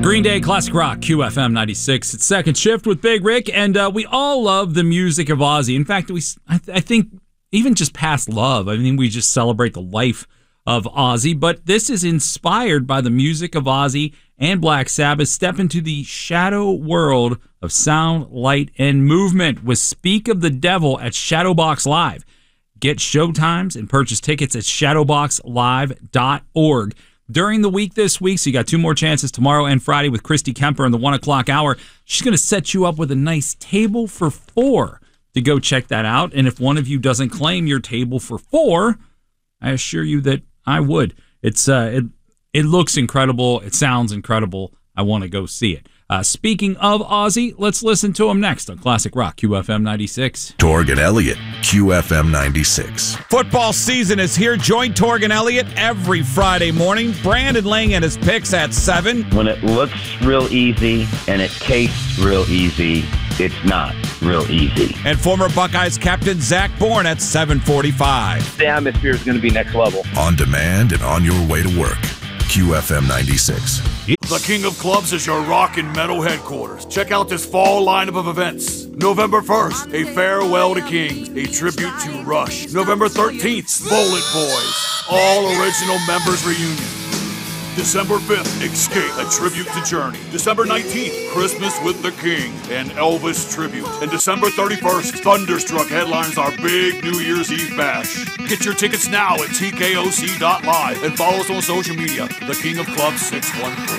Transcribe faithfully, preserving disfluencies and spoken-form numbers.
Green Day, Classic Rock, Q F M ninety-six. It's Second Shift with Big Rick, and uh, we all love the music of Ozzy. In fact, we I, th- I think even just past love, I mean, we just celebrate the life of Ozzy, but this is inspired by the music of Ozzy and Black Sabbath. Step into the shadow world of sound, light, and movement with Speak of the Devil at Shadowbox Live. Get showtimes and purchase tickets at shadowbox live dot org. During the week this week, so you got two more chances tomorrow and Friday with Christy Kemper in the one o'clock hour. She's going to set you up with a nice table for four to go check that out. And if one of you doesn't claim your table for four, I assure you that I would. It's uh, it it looks incredible. It sounds incredible. I want to go see it. Uh, speaking of Ozzy, let's listen to him next on Classic Rock, Q F M ninety-six. Torg and Elliott, Q F M ninety-six. Football season is here. Join Torg and Elliott every Friday morning. Brandon laying in his picks at seven. When it looks real easy and it tastes real easy, it's not real easy. And former Buckeyes captain Zach Bourne at seven forty-five. The atmosphere is going to be next level. On demand and on your way to work, Q F M ninety-six. The King of Clubs is your rock and metal headquarters. Check out this fall lineup of events. November first, a farewell to Kings, a tribute to Rush. November thirteenth, Bullet Boys, all original members reunion. December fifth, Escape, a tribute to Journey. December nineteenth, Christmas with the King, an Elvis tribute. And December thirty-first, Thunderstruck headlines our big New Year's Eve bash. Get your tickets now at T K O C dot live and follow us on social media, The King of Clubs six one three.